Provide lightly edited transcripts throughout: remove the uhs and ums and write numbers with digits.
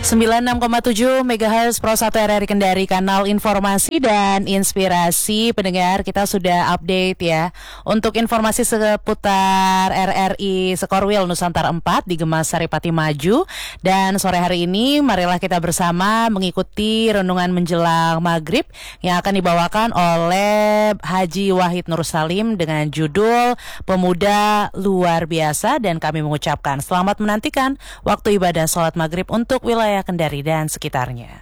96,7 MHz Pro 1 RRI Kendari, kanal informasi dan inspirasi. Pendengar, kita sudah update ya untuk informasi seputar RRI Sekorwil Nusantara 4 di Gemas Saripati Maju. Dan sore hari ini marilah kita bersama mengikuti renungan menjelang maghrib yang akan dibawakan oleh Haji Wahid Nur Salim dengan judul Pemuda Luar Biasa. Dan kami mengucapkan selamat menantikan waktu ibadah sholat maghrib untuk wilayah Kendari dan sekitarnya.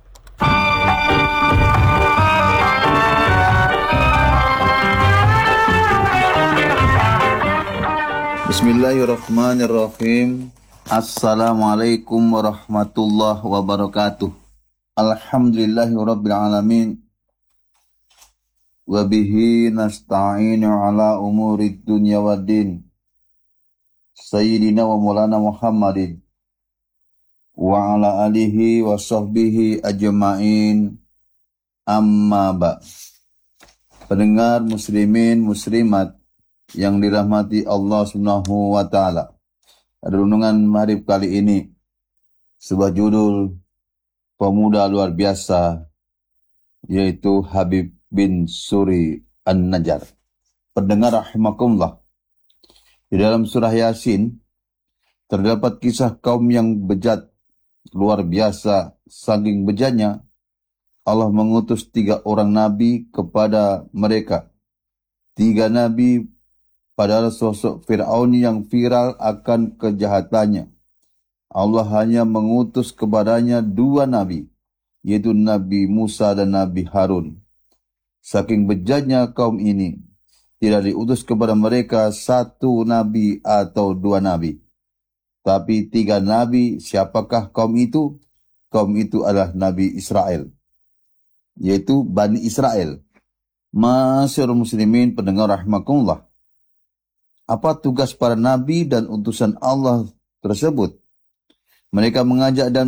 Bismillahirrahmanirrahim. Assalamualaikum warahmatullahi wabarakatuh. Alhamdulillahirabbil alamin. Wa bihi nasta'inu ala umurid dunya waddin. Sayyidina wa maulana Muhammadin wa ala alihi wa sahbihi ajma'in, amma ba'. Pendengar muslimin muslimat yang dirahmati Allah Subhanahu wa taala. Renungan maghrib kali ini sebuah judul Pemuda Luar Biasa, yaitu Habib bin Suri An-Najjar. Pendengar rahimakumullah, di dalam surah Yasin terdapat kisah kaum yang bejat luar biasa. Saking bejatnya, Allah mengutus 3 orang nabi kepada mereka. 3 nabi padahal sosok Fir'aun yang viral akan kejahatannya. Allah hanya mengutus kepadanya 2 nabi, yaitu Nabi Musa dan Nabi Harun. Saking bejatnya kaum ini, tidak diutus kepada mereka 1 nabi atau 2 nabi, tapi 3 nabi. Siapakah kaum itu? Kaum itu adalah Nabi Israel, yaitu Bani Israel. Masyarul muslimin pendengar rahimakumullah, apa tugas para nabi dan utusan Allah tersebut? Mereka mengajak dan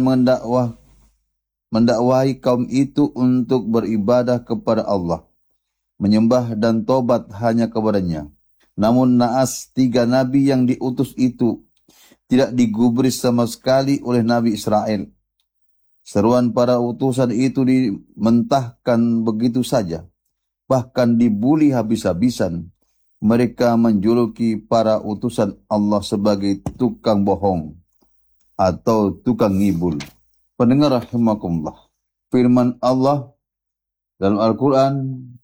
mendakwahi kaum itu untuk beribadah kepada Allah, menyembah dan tobat hanya kepadanya. Namun naas 3 nabi yang diutus itu tidak digubris sama sekali oleh Nabi Israel. Seruan para utusan itu dimentahkan begitu saja, bahkan dibuli habis-habisan. Mereka menjuluki para utusan Allah sebagai tukang bohong atau tukang ngibul. Pendengar rahimakumullah, firman Allah dalam Al-Quran,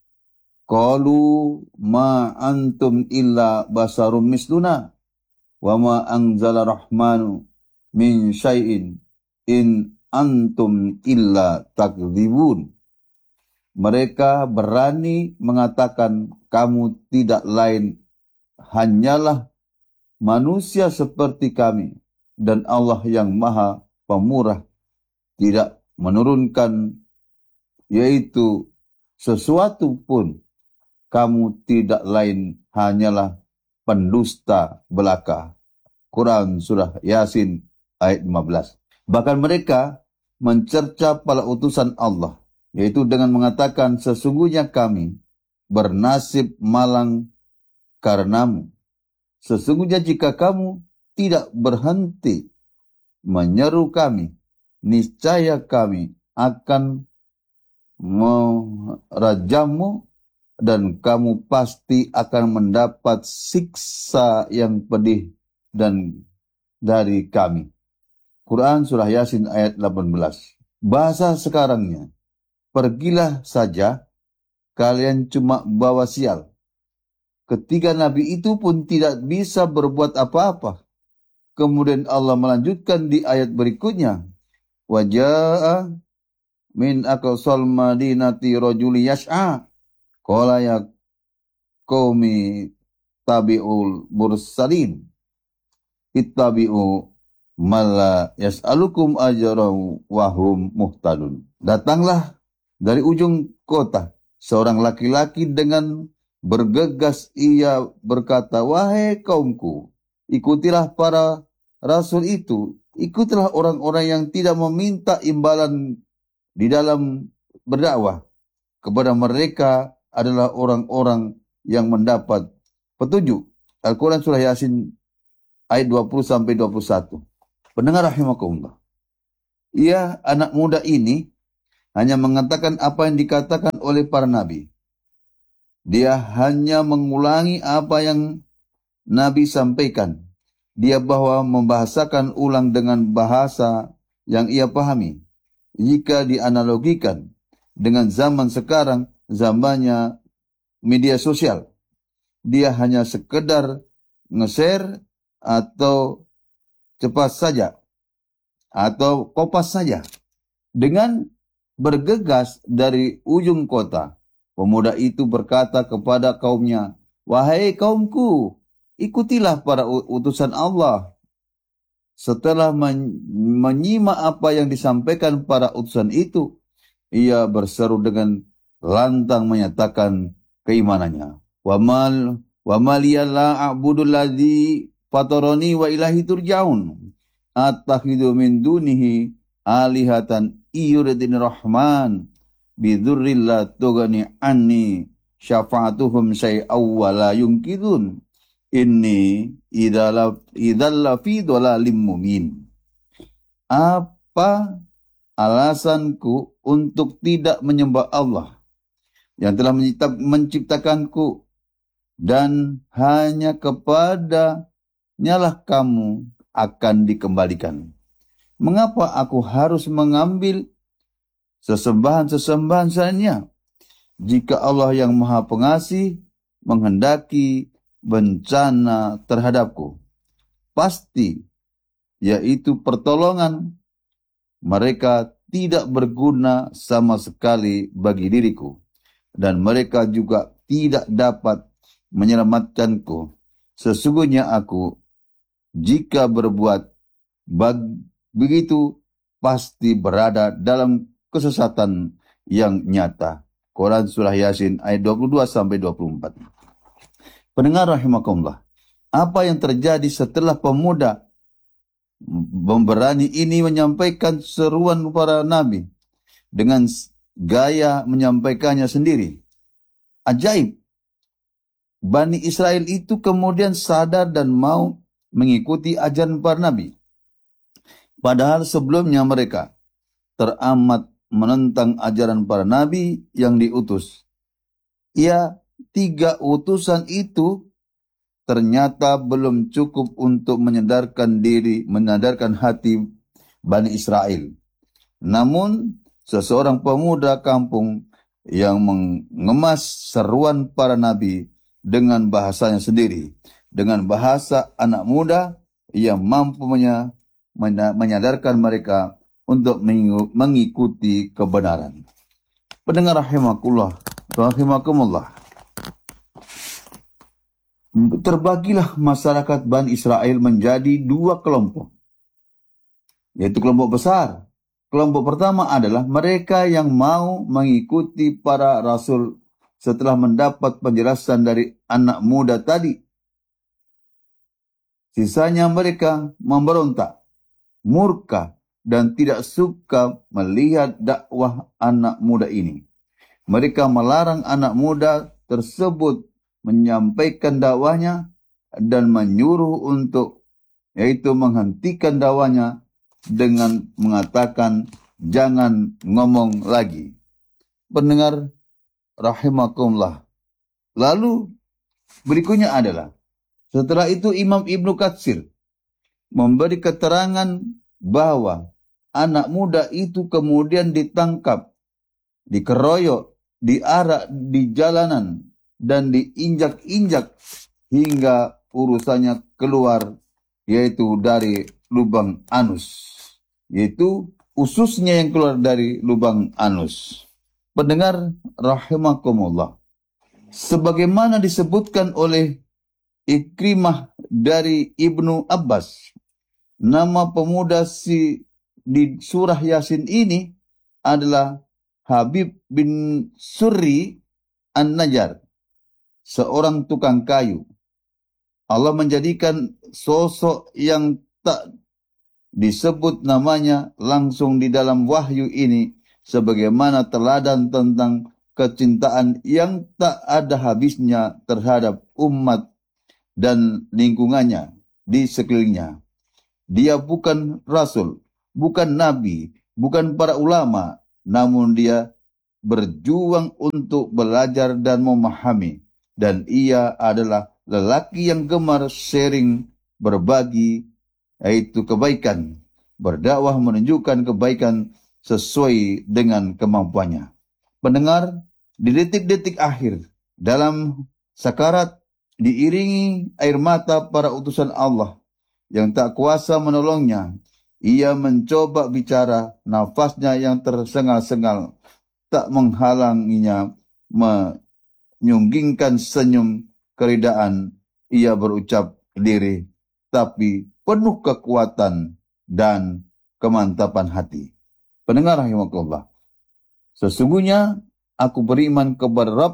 qalu ma antum illa basarum misluna wa ma anzala rahmanu min syai'in in antum illa takdzibun. Mereka berani mengatakan kamu tidak lain hanyalah manusia seperti kami, dan Allah yang maha pemurah tidak menurunkan yaitu sesuatu pun. Kamu tidak lain hanyalah pendusta belaka. Quran surah Yasin ayat 15. Bahkan mereka mencerca para utusan Allah, yaitu dengan mengatakan sesungguhnya kami bernasib malang karenamu. Sesungguhnya jika kamu tidak berhenti menyeru kami, niscaya kami akan merajammu dan kamu pasti akan mendapat siksa yang pedih dan dari kami. Quran surah Yasin ayat 18. Bahasa sekarangnya, pergilah saja, kalian cuma bawa sial. Ketiga nabi itu pun tidak bisa berbuat apa-apa. Kemudian Allah melanjutkan di ayat berikutnya, waja'a min aqsal madinati rajuli yas'a qala ya qaumi tabi'ul mursalin ittabi'u malla yas'alukum ajran wa hum muhtadun. Datanglah dari ujung kota seorang laki-laki dengan bergegas ia berkata, wahai kaumku, ikutilah para rasul itu, ikutilah orang-orang yang tidak meminta imbalan di dalam berdakwah. Kepada mereka adalah orang-orang yang mendapat petunjuk. Al-Quran surah Yasin ayat 20-21. Pendengar rahimakumullah, anak muda ini hanya mengatakan apa yang dikatakan oleh para nabi. Dia hanya mengulangi apa yang Nabi sampaikan. Dia bahwa membahasakan ulang dengan bahasa yang ia pahami. Jika dianalogikan dengan zaman sekarang, zamannya media sosial, dia hanya sekedar nge-share atau cepat saja atau kopas saja. Dengan bergegas dari ujung kota, pemuda itu berkata kepada kaumnya, "Wahai kaumku, ikutilah para utusan Allah." Setelah menyimak apa yang disampaikan para utusan itu, ia berseru dengan lantang menyatakan keimanannya. Wa maliya la a'budul ladzi fatarani wa ilahi turja'un. Attakhidu min dunihi alihatan iyuridin rahman bidurril la tughni anni syafa'atuhum syai'aw wa la yunkidun. Inni idalla fi dhalalim mumin. Apa alasanku untuk tidak menyembah Allah yang telah menciptakanku, dan hanya kepadanya lah kamu akan dikembalikan. Mengapa aku harus mengambil sesembahan-sesembahan selainnya? Jika Allah yang Maha Pengasih menghendaki bencana terhadapku, pasti, yaitu pertolongan, mereka tidak berguna sama sekali bagi diriku, dan mereka juga tidak dapat menyelamatkanku. Sesungguhnya aku, jika berbuat begitu, pasti berada dalam kesesatan yang nyata. Quran Surah Yasin ayat 22-24. Pendengar rahimakumullah, apa yang terjadi setelah pemuda pemberani ini menyampaikan seruan para nabi dengan gaya menyampaikannya sendiri? Ajaib. Bani Israel itu kemudian sadar dan mau mengikuti ajaran para nabi. Padahal sebelumnya mereka teramat menentang ajaran para nabi yang diutus. Tiga utusan itu ternyata belum cukup untuk menyadarkan hati Bani Israel. Namun, seseorang pemuda kampung yang mengemas seruan para nabi dengan bahasanya sendiri, dengan bahasa anak muda yang mampu menyadarkan mereka untuk mengikuti kebenaran. Pendengar rahimakumullah. Terbagilah masyarakat Bani Israel menjadi dua kelompok, yaitu kelompok besar. Kelompok pertama adalah mereka yang mau mengikuti para rasul setelah mendapat penjelasan dari anak muda tadi. Sisanya mereka memberontak, murka, dan tidak suka melihat dakwah anak muda ini. Mereka melarang anak muda tersebut menyampaikan dakwahnya dan menyuruh untuk, yaitu menghentikan dakwahnya dengan mengatakan jangan ngomong lagi. Pendengar rahimakumullah. Lalu berikutnya adalah, setelah itu Imam Ibnu Katsir memberi keterangan bahwa anak muda itu kemudian ditangkap, dikeroyok, diarak di jalanan, dan diinjak-injak hingga urusannya keluar, yaitu dari lubang anus, yaitu ususnya yang keluar dari lubang anus. Pendengar rahimakumullah, sebagaimana disebutkan oleh Ikrimah dari Ibnu Abbas, nama pemuda di surah Yasin ini adalah Habib bin Surri An-Najjar, seorang tukang kayu. Allah menjadikan sosok yang tak disebut namanya langsung di dalam wahyu ini sebagaimana teladan tentang kecintaan yang tak ada habisnya terhadap umat dan lingkungannya di sekelilingnya. Dia bukan rasul, bukan nabi, bukan para ulama, namun dia berjuang untuk belajar dan memahami. Dan ia adalah lelaki yang gemar sharing, berbagi, yaitu kebaikan. Berdakwah menunjukkan kebaikan sesuai dengan kemampuannya. Pendengar, di detik-detik akhir, dalam sakarat, diiringi air mata para utusan Allah yang tak kuasa menolongnya, ia mencoba bicara, nafasnya yang tersengal-sengal tak menghalanginya menyunggingkan senyum keridaan. Ia berucap lirih, tapi penuh kekuatan dan kemantapan hati. Pendengar rahimakumullah, sesungguhnya aku beriman kepada Rabb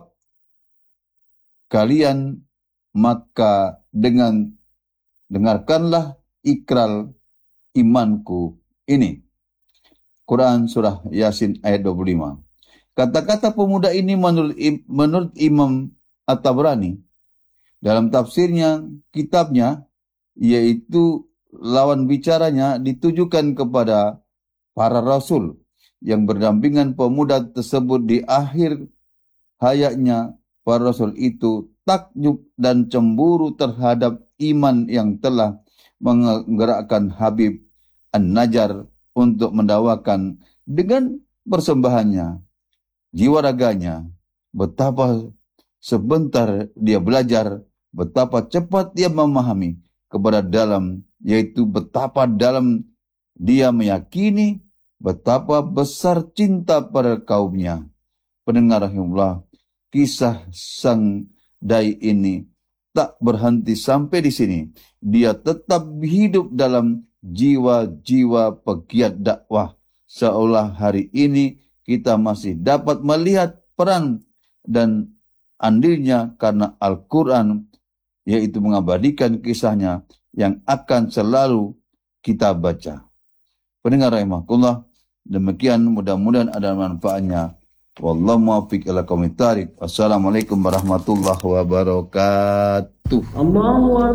kalian, maka dengarkanlah ikrar imanku ini. Quran Surah Yasin ayat 25. Kata-kata pemuda ini menurut Imam At-Tabrani dalam tafsirnya, kitabnya, yaitu lawan bicaranya ditujukan kepada para rasul yang berdampingan pemuda tersebut di akhir hayatnya. Para rasul itu takjub dan cemburu terhadap iman yang telah menggerakkan Habib An-Najjar untuk mendakwakan dengan persembahannya, jiwa raganya. Betapa sebentar dia belajar, betapa cepat dia memahami kepada dalam, yaitu betapa dalam dia meyakini, betapa besar cinta pada kaumnya. Pendengar rahimahullah, kisah sang dai ini tak berhenti sampai di sini. Dia tetap hidup dalam jiwa-jiwa pegiat dakwah. Seolah hari ini kita masih dapat melihat peran dan andilnya karena Al-Quran, yaitu mengabadikan kisahnya yang akan selalu kita baca. Pendengar rahimakumullah, demikian mudah-mudahan ada manfaatnya. Wallahu muwaffiq ila qawmit thariq. Wassalamualaikum warahmatullahi wabarakatuh.